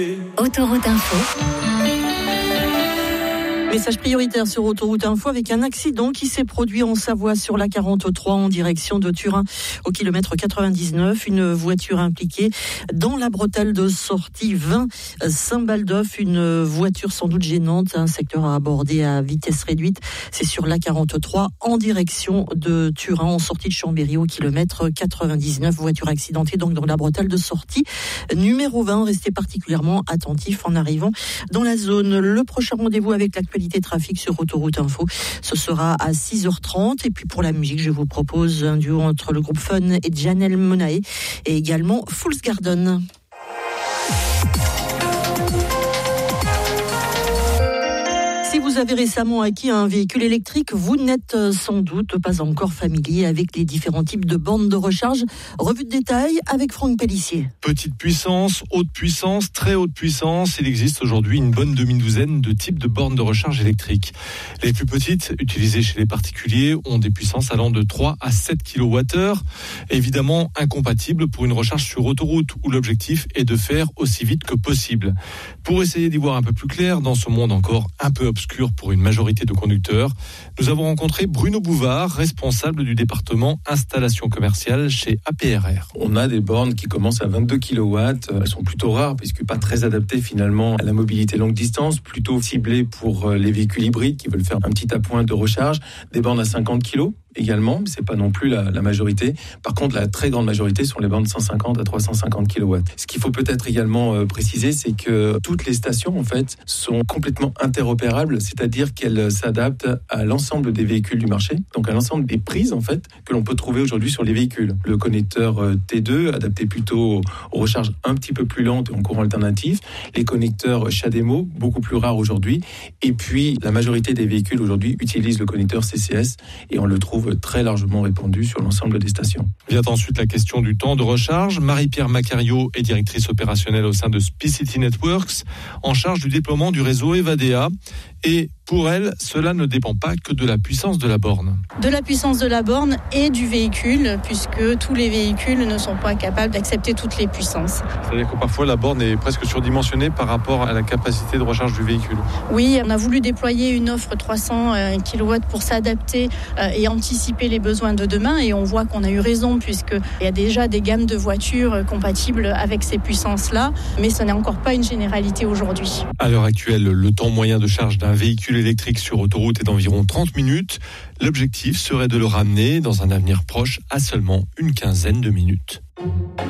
Autoroute Info. Message prioritaire sur Autoroute Info avec un accident qui s'est produit en Savoie sur la 43 en direction de Turin au kilomètre 99. Une voiture impliquée dans la bretelle de sortie 20 Saint-Baldoff. Une voiture sans doute gênante, un secteur à aborder à vitesse réduite. C'est sur la 43 en direction de Turin en sortie de Chambéry au kilomètre 99. Voiture accidentée donc dans la bretelle de sortie numéro 20. Restez particulièrement attentifs en arrivant dans la zone. Le prochain rendez-vous avec l'actualité trafic sur Autoroute Info, ce sera à 6h30. Et puis pour la musique, je vous propose un duo entre le groupe Fun et Janelle Monáe et également Fool's Garden. Si vous avez récemment acquis un véhicule électrique, vous n'êtes sans doute pas encore familier avec les différents types de bornes de recharge. Revue de détail avec Franck Pellissier. Petite puissance, haute puissance, très haute puissance. Il existe aujourd'hui une bonne demi-douzaine de types de bornes de recharge électriques. Les plus petites, utilisées chez les particuliers, ont des puissances allant de 3 à 7 kWh. Évidemment incompatibles pour une recharge sur autoroute où l'objectif est de faire aussi vite que possible. Pour essayer d'y voir un peu plus clair dans ce monde encore un peu obscur pour une majorité de conducteurs, nous avons rencontré Bruno Bouvard, responsable du département installation commerciale chez APRR. On a des bornes qui commencent à 22 kW. Elles sont plutôt rares puisque pas très adaptées finalement à la mobilité longue distance, plutôt ciblées pour les véhicules hybrides qui veulent faire un petit appoint de recharge. Des bornes à 50 kg. Également, mais c'est pas non plus la majorité. Par contre, la très grande majorité sont les bornes de 150 à 350 kW. Ce qu'il faut peut-être également préciser, c'est que toutes les stations, en fait, sont complètement interopérables, c'est-à-dire qu'elles s'adaptent à l'ensemble des véhicules du marché, donc à l'ensemble des prises, en fait, que l'on peut trouver aujourd'hui sur les véhicules. Le connecteur T2, adapté plutôt aux recharges un petit peu plus lentes et en courant alternatif. Les connecteurs CHAdeMO, beaucoup plus rares aujourd'hui. Et puis, la majorité des véhicules aujourd'hui utilisent le connecteur CCS et on le trouve très largement répandu sur l'ensemble des stations. Vient ensuite la question du temps de recharge. Marie-Pierre Macario est directrice opérationnelle au sein de Spicity Networks, en charge du déploiement du réseau Evadea. Et pour elle, cela ne dépend pas que de la puissance de la borne. De la puissance de la borne et du véhicule, puisque tous les véhicules ne sont pas capables d'accepter toutes les puissances. C'est-à-dire que parfois la borne est presque surdimensionnée par rapport à la capacité de recharge du véhicule. Oui, on a voulu déployer une offre 300 kW pour s'adapter et anticiper les besoins de demain. Et on voit qu'on a eu raison, puisqu'il y a déjà des gammes de voitures compatibles avec ces puissances-là. Mais ce n'est encore pas une généralité aujourd'hui. À l'heure actuelle, le temps moyen de charge d'un véhicule électrique sur autoroute est d'environ 30 minutes. L'objectif serait de le ramener dans un avenir proche à seulement une quinzaine de minutes.